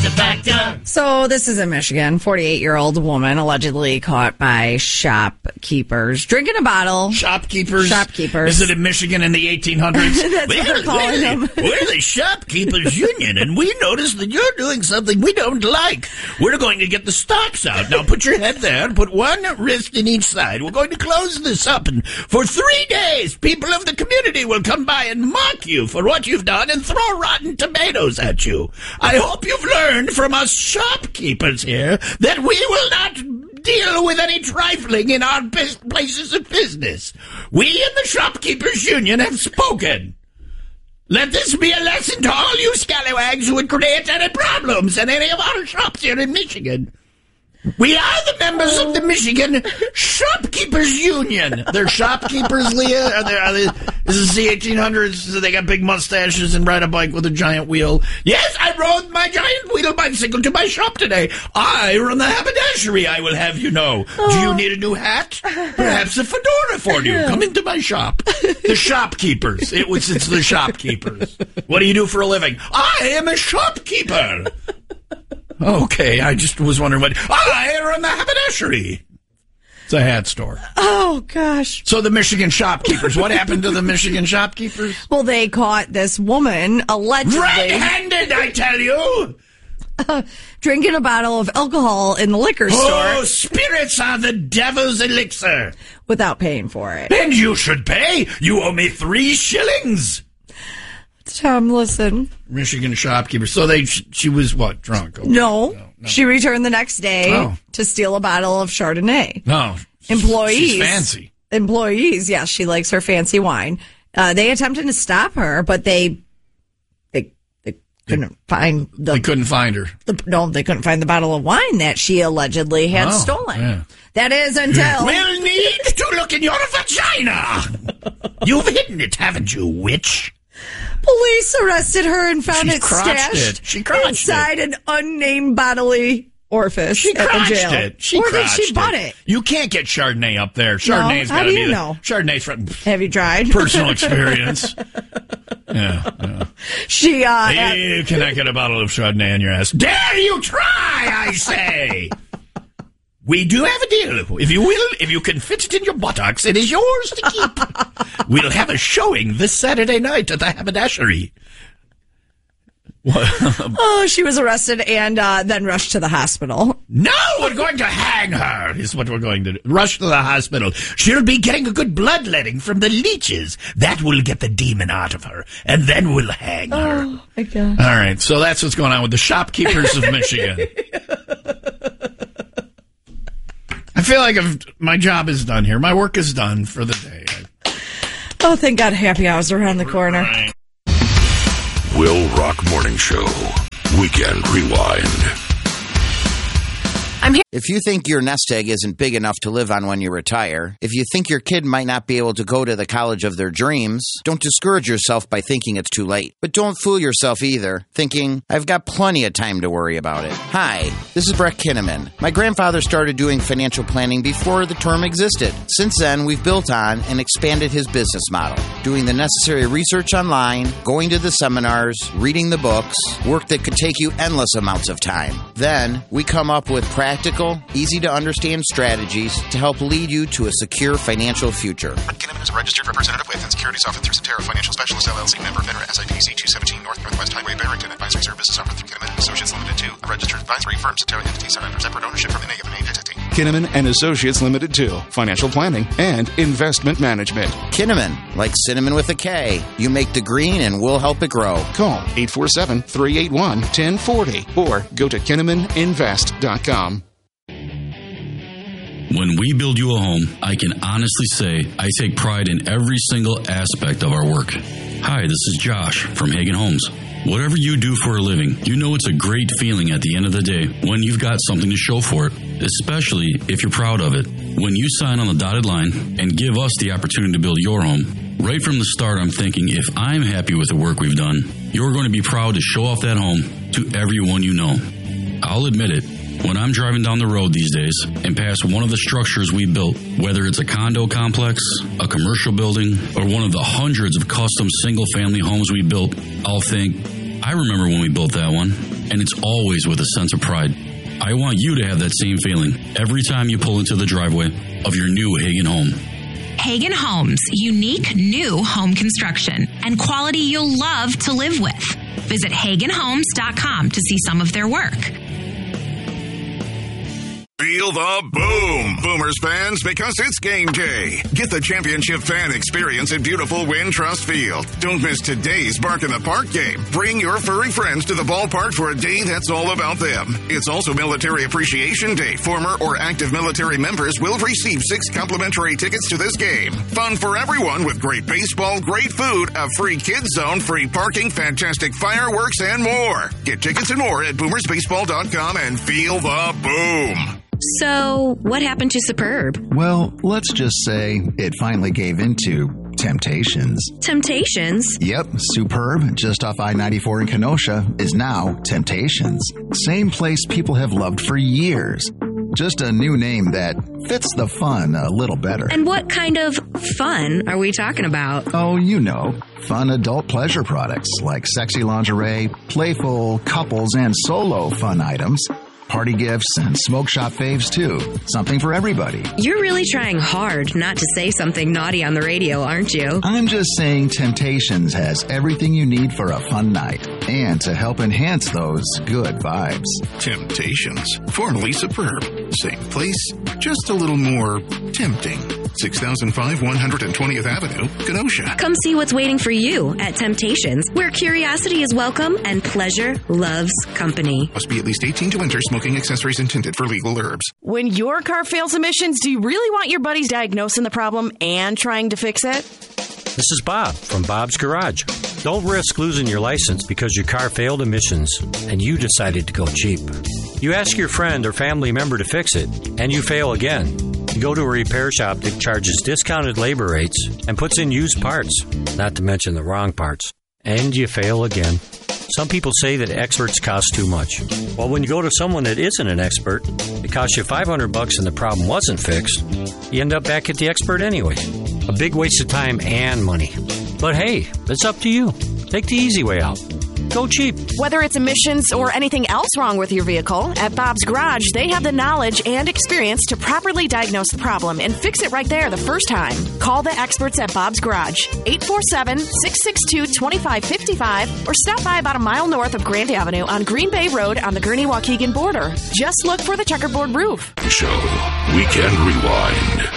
factor. So this is in Michigan. 48-year-old woman allegedly caught by shopkeepers drinking a bottle. Shopkeepers? Shopkeepers. Is it in Michigan in the 1800s? That's what they're calling them. We're the Shopkeepers Union, and we noticed that you're doing something we don't like. We're going to get the stocks out. Now put your head there and put one wrist in each side. We're going to close this up, and for 3 days, people of the community will come by and mock you for what you've done and throw rotten tomatoes at you. I hope you've learned from us shopkeepers here that we will not deal with any trifling in our places of business. We in the Shopkeepers Union have spoken. Let this be a lesson to all you scallywags who would create any problems in any of our shops here in Michigan. We are the members of the Michigan Shopkeepers Union. They're shopkeepers, Leah? Is this the 1800s? So they got big mustaches and ride a bike with a giant wheel. Yes, I rode my giant wheel bicycle to my shop today. I run the haberdashery, I will have you know. Do you need a new hat? Perhaps a fedora for you. Come into my shop. The shopkeepers. It's the shopkeepers. What do you do for a living? I am a shopkeeper. Okay, I just was wondering what... I run the haberdashery. It's a hat store. Oh, gosh. So the Michigan shopkeepers, what happened to the Michigan shopkeepers? Well, they caught this woman allegedly... Red-handed, I tell you! Drinking a bottle of alcohol in the liquor store. Oh, spirits are the devil's elixir. Without paying for it. And you should pay. You owe me 3 shillings. Tom, listen. Michigan shopkeeper. So she was what, drunk? Okay. No. She returned the next day to steal a bottle of Chardonnay. No. Employees. She's fancy. Employees, yes, she likes her fancy wine. They attempted to stop her, but they couldn't find the... They couldn't find her. They couldn't find the bottle of wine that she allegedly had stolen. Yeah. That is until... We'll need to look in your vagina. You've hidden it, haven't you, witch? Police arrested her and found it stashed inside an unnamed bodily orifice She at the jail. Or did she butt it? You can't get Chardonnay up there. Chardonnay's got to be Chardonnay's from Have you tried? Personal experience. Yeah. She you cannot get a bottle of Chardonnay in your ass. Dare you try, I say. We do have a deal. If you can fit it in your buttocks, it is yours to keep. We'll have a showing this Saturday night at the haberdashery. She was arrested and then rushed to the hospital. No, we're going to hang her, is what we're going to do. Rush to the hospital. She'll be getting a good bloodletting from the leeches. That will get the demon out of her, and then we'll hang her. Oh, my God. All right, so that's what's going on with the shopkeepers of Michigan. I feel like my job is done here. My work is done for the day. Oh, thank God happy hours are around the corner. Right. Will Rock Morning Show. Weekend Rewind. I'm here. If you think your nest egg isn't big enough to live on when you retire, if you think your kid might not be able to go to the college of their dreams, don't discourage yourself by thinking it's too late. But don't fool yourself either, thinking, I've got plenty of time to worry about it. Hi, this is Brett Kinnaman. My grandfather started doing financial planning before the term existed. Since then, we've built on and expanded his business model, doing the necessary research online, going to the seminars, reading the books, work that could take you endless amounts of time. Then, we come up with practical, easy-to-understand strategies to help lead you to a secure financial future. Brett Kinnaman is a registered representative with and securities offered through Cetera Financial Specialists, LLC, member FINRA, SIPC 217 Northwest Highway, Barrington. Advisory services offered through Kinnaman & Associates Limited 2, a registered advisory firm. Cetera entities are under separate ownership from any of the named entity. Kinnaman & Associates Limited 2, financial planning and investment management. Kinnaman, like cinnamon with a K. You make the green and we'll help it grow. Call 847-381-1040 or go to KinnamanInvest.com. When we build you a home, I can honestly say I take pride in every single aspect of our work. Hi, this is Josh from Hagen Homes. Whatever you do for a living, you know it's a great feeling at the end of the day when you've got something to show for it, especially if you're proud of it. When you sign on the dotted line and give us the opportunity to build your home, right from the start I'm thinking if I'm happy with the work we've done, you're going to be proud to show off that home to everyone you know. I'll admit it. When I'm driving down the road these days and pass one of the structures we built, whether it's a condo complex, a commercial building, or one of the hundreds of custom single-family homes we built, I'll think, I remember when we built that one, and it's always with a sense of pride. I want you to have that same feeling every time you pull into the driveway of your new Hagen home. Hagen Homes, unique new home construction and quality you'll love to live with. Visit HagenHomes.com to see some of their work. Feel the boom, Boomers fans, because it's game day. Get the championship fan experience at beautiful Wintrust Field. Don't miss today's Bark in the Park game. Bring your furry friends to the ballpark for a day that's all about them. It's also Military Appreciation Day. Former or active military members will receive 6 complimentary tickets to this game. Fun for everyone with great baseball, great food, a free kids zone, free parking, fantastic fireworks, and more. Get tickets and more at boomersbaseball.com and feel the boom. So, what happened to Superb? Well, let's just say it finally gave into Temptations. Temptations? Yep, Superb, just off I-94 in Kenosha, is now Temptations. Same place people have loved for years. Just a new name that fits the fun a little better. And what kind of fun are we talking about? Oh, you know, fun adult pleasure products like sexy lingerie, playful couples and solo fun items. Party gifts and smoke shop faves, too. Something for everybody. You're really trying hard not to say something naughty on the radio, aren't you? I'm just saying Temptations has everything you need for a fun night and to help enhance those good vibes. Temptations, formerly Superb. Same place, just a little more tempting. 6005 120th Avenue, Kenosha. Come see what's waiting for you at Temptations, where curiosity is welcome and pleasure loves company. Must be at least 18 to enter. Smoking accessories intended for legal herbs. When your car fails emissions, do you really want your buddies diagnosing the problem and trying to fix it? This is Bob from Bob's Garage. Don't risk losing your license because your car failed emissions and you decided to go cheap. You ask your friend or family member to fix it, and you fail again. You go to a repair shop that charges discounted labor rates and puts in used parts, not to mention the wrong parts, and you fail again. Some people say that experts cost too much. Well, when you go to someone that isn't an expert, it costs you $500 and the problem wasn't fixed, you end up back at the expert anyway. A big waste of time and money. But hey, it's up to you. Take the easy way out. Go cheap. Whether it's emissions or anything else wrong with your vehicle, at Bob's Garage, they have the knowledge and experience to properly diagnose the problem and fix it right there the first time. Call the experts at Bob's Garage, 847-662-2555, or stop by about a mile north of Grand Avenue on Green Bay Road on the Gurnee-Waukegan border. Just look for the checkerboard roof. Show Weekend Rewind.